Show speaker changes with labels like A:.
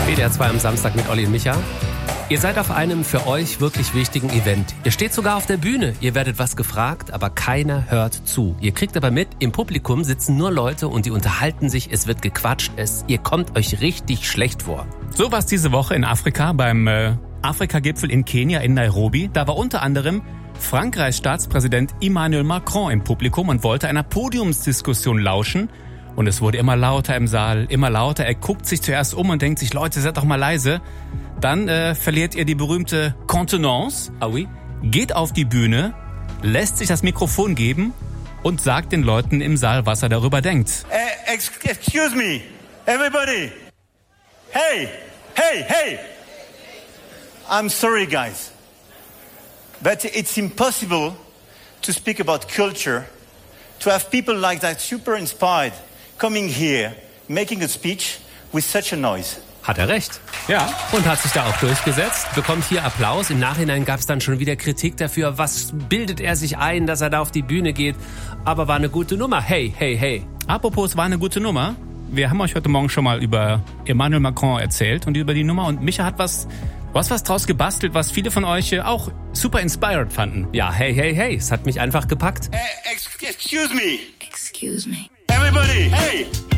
A: WDR 2 am Samstag mit Olli und Micha. Ihr seid auf einem für euch wirklich wichtigen Event. Ihr steht sogar auf der Bühne. Ihr werdet was gefragt, aber keiner hört zu. Ihr kriegt aber mit, im Publikum sitzen nur Leute und die unterhalten sich, es wird gequatscht, ihr kommt euch richtig schlecht vor.
B: So war es diese Woche in Afrika beim Afrika-Gipfel in Kenia in Nairobi. Da war unter anderem Frankreichs Staatspräsident Emmanuel Macron im Publikum und wollte einer Podiumsdiskussion lauschen. Und es wurde immer lauter im Saal, immer lauter. Er guckt sich zuerst um und denkt sich, Leute, seid doch mal leise. Dann verliert er die berühmte Kontenance, geht auf die Bühne, lässt sich das Mikrofon geben und sagt den Leuten im Saal, was er darüber denkt.
C: Excuse me, everybody. Hey. I'm sorry, guys. But it's impossible to speak about culture, to have people like that super inspired coming here, making a speech with such a noise.
A: Hat er recht.
B: Ja.
A: Und hat sich da auch durchgesetzt, bekommt hier Applaus. Im Nachhinein gab es dann schon wieder Kritik dafür. Was bildet er sich ein, dass er da auf die Bühne geht? Aber war eine gute Nummer. Hey.
B: Apropos, war eine gute Nummer. Wir haben euch heute Morgen schon mal über Emmanuel Macron erzählt und über die Nummer. Und Micha hat was draus gebastelt, was viele von euch auch super inspired fanden.
A: Ja, hey. Es hat mich einfach gepackt.
C: Excuse me. Everybody, hey.